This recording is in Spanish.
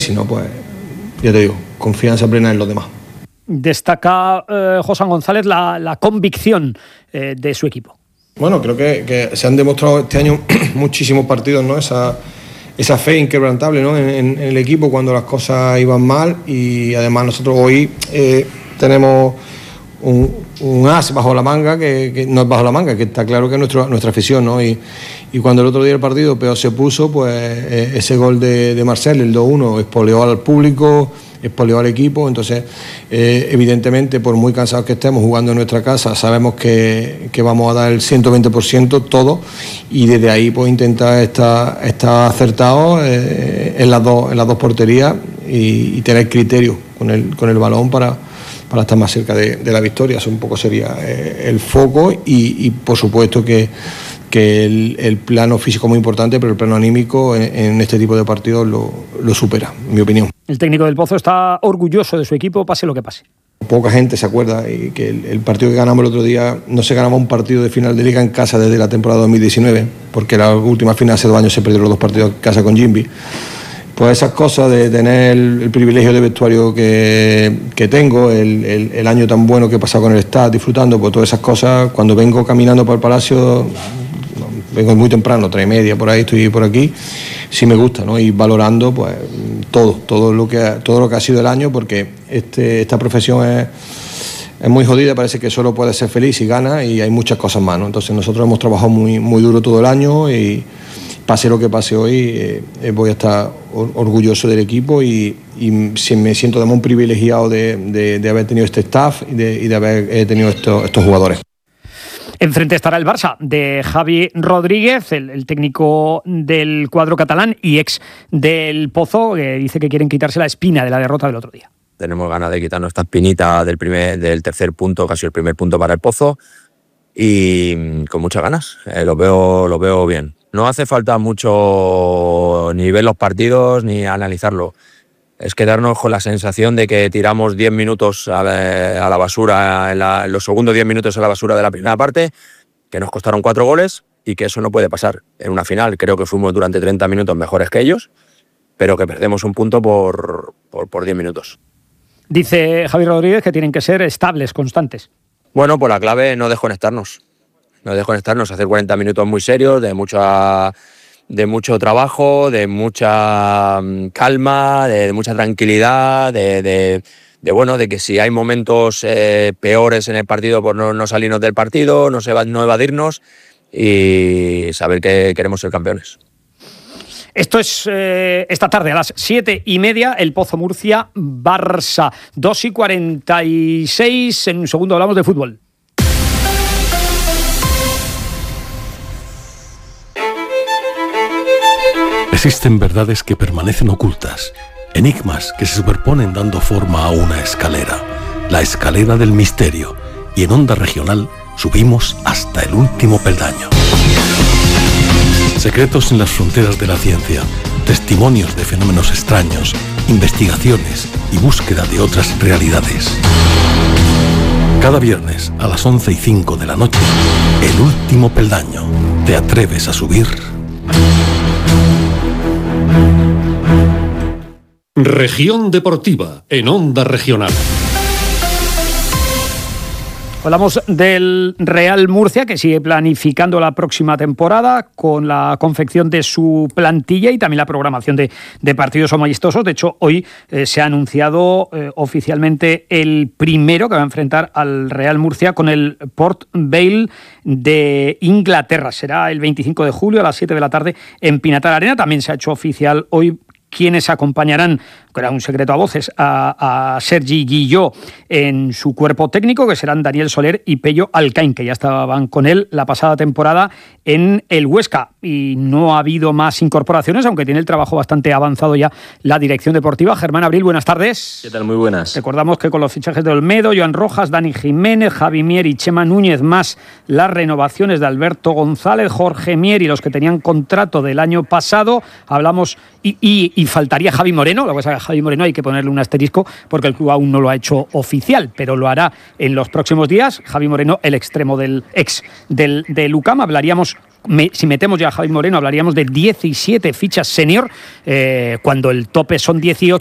Si no, pues ya te digo, confianza plena en los demás. Destaca José González la convicción de su equipo. Bueno, creo que se han demostrado este año muchísimos partidos, ¿no? Esa fe inquebrantable, ¿no? en el equipo cuando las cosas iban mal, y además nosotros hoy tenemos un as bajo la manga, que no es bajo la manga, que está claro que es nuestra afición, ¿no? Y cuando el otro día el partido peor se puso, pues ese gol de Marcel, el 2-1, espoleó al público, espoleó al equipo. Entonces evidentemente, por muy cansados que estemos jugando en nuestra casa, sabemos que vamos a dar el 120% todo, y desde ahí pues intentar estar acertados en las dos porterías y tener criterio con el balón para estar más cerca de la victoria. Eso un poco sería el foco, y por supuesto que el plano físico es muy importante, pero el plano anímico en este tipo de partidos lo supera, en mi opinión. El técnico del Pozo está orgulloso de su equipo, pase lo que pase. Poca gente se acuerda y que el partido que ganamos el otro día, no se ganaba un partido de final de liga en casa desde la temporada 2019, porque la última final hace 2 años se perdieron los 2 partidos en casa con Jimby. Pues esas cosas de tener el privilegio de vestuario que tengo, el año tan bueno que he pasado con el staff, disfrutando, pues todas esas cosas, cuando vengo caminando por el Palacio, vengo muy temprano, 3:30, por ahí, estoy por aquí, sí me gusta, ¿no? Y valorando pues todo lo que ha sido el año, porque esta profesión es muy jodida, parece que solo puedes ser feliz si ganas, y hay muchas cosas más, ¿no? Entonces nosotros hemos trabajado muy, muy duro todo el año, y pase lo que pase hoy, voy a estar orgulloso del equipo, y me siento además un privilegiado de haber tenido este staff y de haber tenido estos jugadores. Enfrente estará el Barça de Javi Rodríguez, el técnico del cuadro catalán y ex del Pozo, que dice que quieren quitarse la espina de la derrota del otro día. Tenemos ganas de quitarnos esta espinita del tercer punto, casi el primer punto para el Pozo, y con muchas ganas, lo veo bien. No hace falta mucho ni ver los partidos ni analizarlo. Es quedarnos con la sensación de que tiramos 10 minutos a la basura, en los segundos 10 minutos a la basura de la primera parte, que nos costaron 4 goles, y que eso no puede pasar en una final. Creo que fuimos durante 30 minutos mejores que ellos, pero que perdemos un punto por 10 minutos. Dice Javi Rodríguez que tienen que ser estables, constantes. Bueno, pues la clave no desconectarnos. No desconectarnos, hacer 40 minutos muy serios, de mucho trabajo, de mucha calma, de mucha tranquilidad, de que si hay momentos peores en el partido, pues no salirnos del partido, no evadirnos, y saber que queremos ser campeones. Esto es esta tarde a las 7:30, el Pozo Murcia, Barça, 2:46. En un segundo hablamos de fútbol. Existen verdades que permanecen ocultas, enigmas que se superponen dando forma a una escalera, la escalera del misterio, y en Onda Regional subimos hasta el último peldaño. Secretos en las fronteras de la ciencia, testimonios de fenómenos extraños, investigaciones y búsqueda de otras realidades. Cada viernes a las 11:05 de la noche, el último peldaño. ¿Te atreves a subir? Región Deportiva, en Onda Regional. Hablamos del Real Murcia, que sigue planificando la próxima temporada con la confección de su plantilla y también la programación de partidos amistosos. De hecho, hoy se ha anunciado oficialmente el primero que va a enfrentar al Real Murcia con el Port Vale de Inglaterra. Será el 25 de julio a las 7 de la tarde en Pinatar Arena. También se ha hecho oficial hoy quienes acompañarán, que era un secreto a voces, a Sergi Guilló en su cuerpo técnico, que serán Daniel Soler y Pello Alcaín, que ya estaban con él la pasada temporada en el Huesca. Y no ha habido más incorporaciones, aunque tiene el trabajo bastante avanzado ya la dirección deportiva. Germán Abril, buenas tardes. ¿Qué tal? Muy buenas. Recordamos que con los fichajes de Olmedo, Joan Rojas, Dani Jiménez, Javi Mier y Chema Núñez, más las renovaciones de Alberto González, Jorge Mier y los que tenían contrato del año pasado, hablamos y faltaría Javi Moreno. Lo que pasa es que a Javi Moreno hay que ponerle un asterisco porque el club aún no lo ha hecho oficial, pero lo hará en los próximos días. Javi Moreno, el extremo del UCAM. Hablaríamos si metemos ya a Javi Moreno, hablaríamos de 17 fichas senior, cuando el tope son 18.